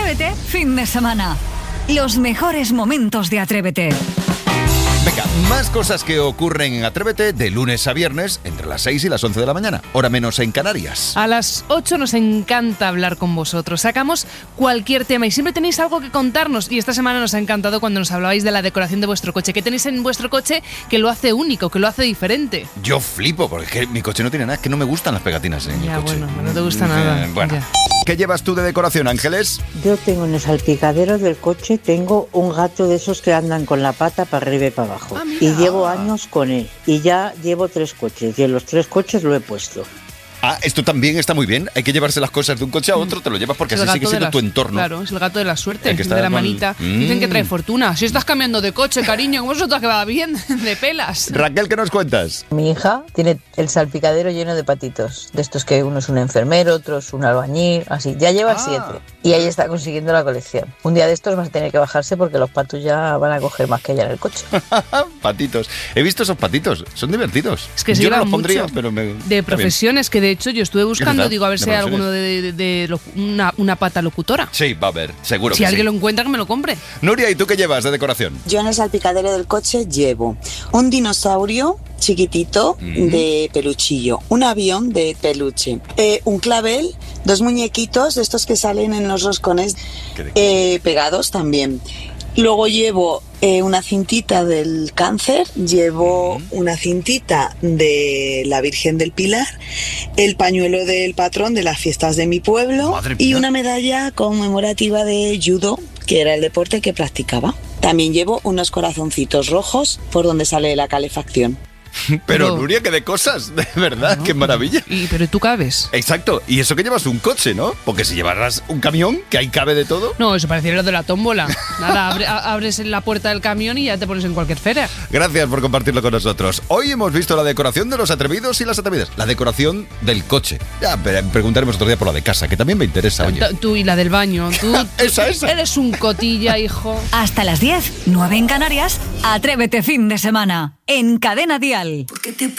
Atrévete, fin de semana. Los mejores momentos de Atrévete. Venga, más cosas que ocurren en Atrévete de lunes a viernes entre las 6 y las 11 de la mañana, hora menos en Canarias. A las 8 nos encanta hablar con vosotros. Sacamos cualquier tema y siempre tenéis algo que contarnos. Y esta semana nos ha encantado cuando nos hablabais de la decoración de vuestro coche. ¿Qué tenéis en vuestro coche que lo hace único, que lo hace diferente? Yo flipo, porque es que mi coche no tiene nada, es que no me gustan las pegatinas en el coche. Bueno, no te gusta nada. Bueno. Ya. ¿Qué llevas tú de decoración, Ángeles? Yo tengo en el salpicadero del coche, tengo un gato de esos que andan con la pata para arriba y para abajo. Y llevo años con él. Y ya llevo 3 coches. Y en los 3 coches lo he puesto. Ah, esto también está muy bien. Hay que llevarse las cosas de un coche a otro, te lo llevas porque así sigue siendo tu entorno. Claro, es el gato de la suerte, El que está de la con- manita. Dicen que trae fortuna. Si estás cambiando de coche, cariño, ¿cómo eso te va bien? De pelas. Raquel, ¿qué nos cuentas? Mi hija tiene el salpicadero lleno de patitos, de estos que uno es un enfermero, otro es un albañil, así. Ya lleva 7 y ahí está consiguiendo la colección. Un día de estos vas a tener que bajarse porque los patos ya van a coger más que ella en el coche. Patitos. He visto esos patitos, son divertidos. Es que se yo no llevan los pondría, mucho pero me... de está bien. profesiones que de hecho yo estuve buscando, verdad, digo, a ver si de hay alguno de una pata locutora. Sí, va a haber, seguro Si que alguien sí. lo encuentra, que me lo compre. Nuria, ¿y tú qué llevas de decoración? Yo en el salpicadero del coche llevo un dinosaurio chiquitito de peluchillo, un avión de peluche, un clavel, 2 muñequitos de estos que salen en los roscones pegados también. Luego llevo una cintita del cáncer, llevo una cintita de la Virgen del Pilar, el pañuelo del patrón de las fiestas de mi pueblo Madre y mía. una medalla conmemorativa de judo, que era el deporte que practicaba. También llevo unos corazoncitos rojos por donde sale la calefacción. Pero Nuria, que de cosas, de verdad, qué maravilla. Pero tú cabes. Exacto, y eso que llevas un coche, ¿no? Porque si llevaras un camión, que ahí cabe de todo. No, eso pareciera lo de la tómbola. Nada, abres la puerta del camión y ya te pones en cualquier feria. Gracias por compartirlo con nosotros. Hoy hemos visto la decoración de los atrevidos y las atrevidas. La decoración del coche. Ya preguntaremos otro día por la de casa, que también me interesa, oye. Tú y la del baño. Tú Esa. eres un cotilla, hijo. Hasta las 10, 9 en Canarias. Atrévete, fin de semana. En Cadena Dial.